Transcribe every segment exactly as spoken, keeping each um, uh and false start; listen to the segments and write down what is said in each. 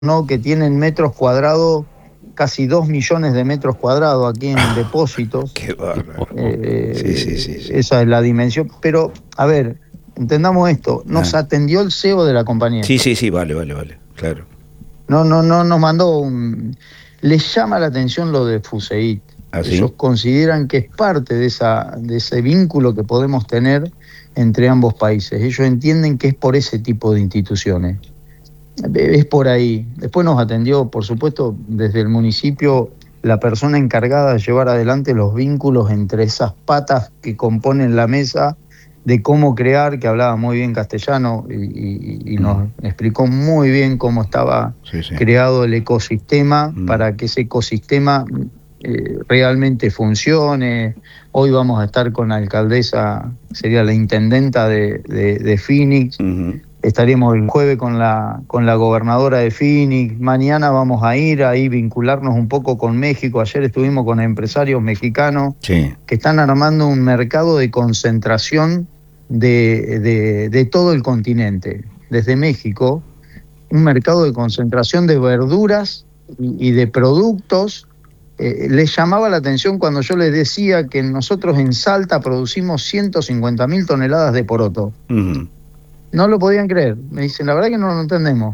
¿no? Que tienen metros cuadrados, casi dos millones de metros cuadrados aquí en depósitos. Qué bárbaro. Eh, Sí, sí, sí, sí. Esa es la dimensión. Pero, a ver, entendamos esto. Nos Ah. atendió el C E O de la compañía. Sí, sí, sí, vale, vale, vale, claro. No, no, no nos mandó un... Les llama la atención lo de Fuseit. ¿Ah, sí? Ellos consideran que es parte de, esa, de ese vínculo que podemos tener entre ambos países. Ellos entienden que es por ese tipo de instituciones. Es por ahí. Después nos atendió, por supuesto, desde el municipio, la persona encargada de llevar adelante los vínculos entre esas patas que componen la mesa de cómo crear, que hablaba muy bien castellano y, y, y nos mm. explicó muy bien cómo estaba sí, sí. creado el ecosistema mm. para que ese ecosistema eh, realmente funcione. Hoy vamos a estar con la alcaldesa, sería la intendenta de, de, de Phoenix. Uh-huh. Estaríamos el jueves con la, con la gobernadora de Phoenix. Mañana vamos a ir ahí, vincularnos un poco con México. Ayer estuvimos con empresarios mexicanos sí. que están armando un mercado de concentración de, de, de todo el continente. Desde México, un mercado de concentración de verduras y, y de productos. Eh, les llamaba la atención cuando yo les decía que nosotros en Salta producimos ciento cincuenta mil toneladas de poroto. Uh-huh. No lo podían creer. Me dicen, la verdad que no lo entendemos.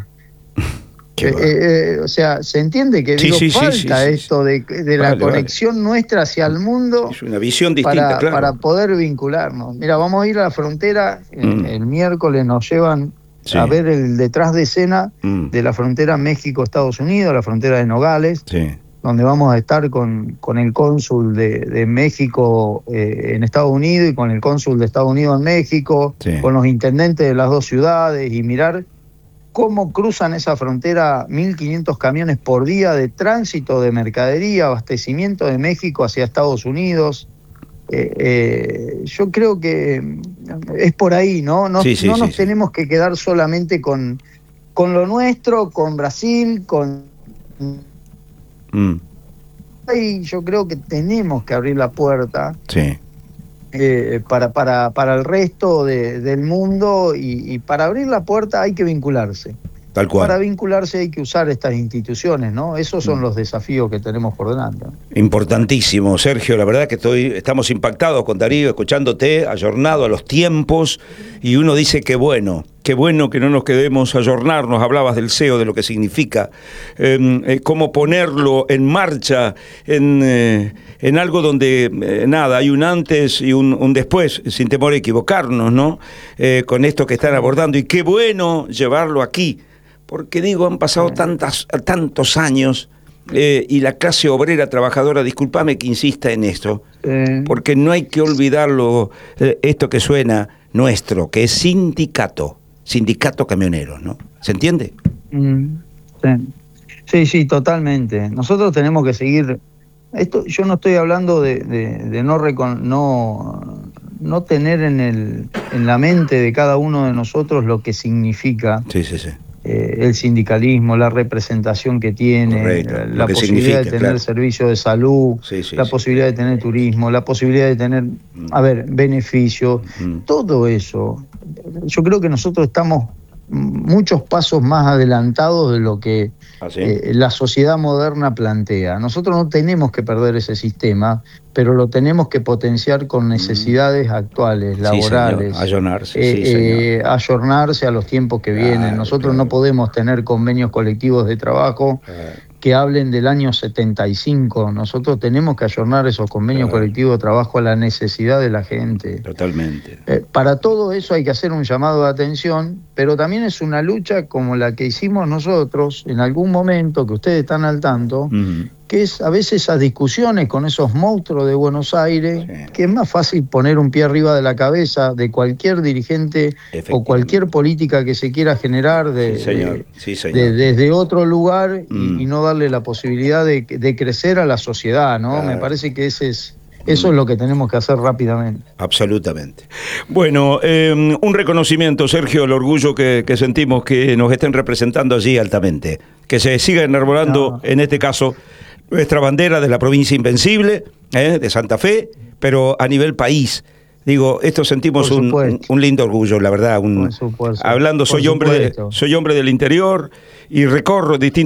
eh, eh, o sea, se entiende que sí, digo, sí, falta sí, sí, esto de, de vale, la conexión vale. nuestra hacia el mundo. Es una visión distinta, para, claro. para poder vincularnos. Mira, vamos a ir a la frontera. Mm. El, el miércoles nos llevan sí. a ver el detrás de escena mm. de la frontera México-Estados Unidos, la frontera de Nogales. Sí. Donde vamos a estar con, con el cónsul de, de México eh, en Estados Unidos y con el cónsul de Estados Unidos en México, sí. con los intendentes de las dos ciudades y mirar cómo cruzan esa frontera mil quinientos camiones por día de tránsito de mercadería, abastecimiento de México hacia Estados Unidos. Eh, eh, yo creo que es por ahí, ¿no? No, sí, sí, no sí, nos sí. tenemos que quedar solamente con, con lo nuestro, con Brasil, con... Mm. Y yo creo que tenemos que abrir la puerta sí. eh, para, para, para el resto de, del mundo y, y para abrir la puerta hay que vincularse. Tal cual. Para vincularse hay que usar estas instituciones, ¿no? Esos son mm. los desafíos que tenemos por delante. Importantísimo, Sergio. La verdad que estoy, estamos impactados con Darío, escuchándote, ayornado a los tiempos, y uno dice que bueno, qué bueno que no nos quedemos a ayornarnos. Hablabas del C E O, de lo que significa, eh, eh, cómo ponerlo en marcha, en, eh, en algo donde, eh, nada, hay un antes y un, un después, sin temor a equivocarnos, ¿no? Eh, con esto que están abordando, y qué bueno llevarlo aquí. Porque digo, han pasado tantas, tantos años eh, y la clase obrera trabajadora, discúlpame que insista en esto, eh. porque no hay que olvidarlo, eh, esto que suena nuestro, que es sindicato, sindicato camionero, ¿no? ¿Se entiende? Mm, sí. sí, sí, totalmente. Nosotros tenemos que seguir, esto, yo no estoy hablando de, de, de no, recon, no, no tener en, el, en la mente de cada uno de nosotros lo que significa. Sí, sí, sí. Eh, el sindicalismo, la representación que tiene, Correcto, la posibilidad de tener claro. servicio de salud, sí, sí, la sí. posibilidad de tener turismo, la posibilidad de tener, mm. a ver, beneficios, mm. todo eso. Yo creo que nosotros estamos muchos pasos más adelantados de lo que ¿Ah, sí? eh, la sociedad moderna plantea. Nosotros no tenemos que perder ese sistema, pero lo tenemos que potenciar con necesidades mm. actuales, laborales. Sí, ayornarse, eh, sí, señor. Eh, ayornarse a los tiempos que claro, vienen. Nosotros claro. no podemos tener convenios colectivos de trabajo claro. que hablen del año setenta y cinco. Nosotros tenemos que ayornar esos convenios claro. colectivos de trabajo a la necesidad de la gente. Totalmente. Eh, para todo eso hay que hacer un llamado de atención, pero también es una lucha como la que hicimos nosotros en algún momento, que ustedes están al tanto, uh-huh. que es a veces esas discusiones con esos monstruos de Buenos Aires, sí. que es más fácil poner un pie arriba de la cabeza de cualquier dirigente o cualquier política que se quiera generar de, sí, señor. De, sí, señor. de, desde otro lugar mm. y, y no darle la posibilidad de, de crecer a la sociedad, ¿no? Claro. Me parece que ese es... Eso es lo que tenemos que hacer rápidamente. Absolutamente. Bueno, eh, un reconocimiento, Sergio, el orgullo que, que sentimos que nos estén representando allí altamente. Que se siga enarbolando, no. en este caso, nuestra bandera de la provincia invencible, eh, de Santa Fe, pero a nivel país, Digo, esto sentimos un, un, un lindo orgullo, la verdad. Un, por supuesto, hablando, soy por hombre, de, soy hombre del interior y recorro distintos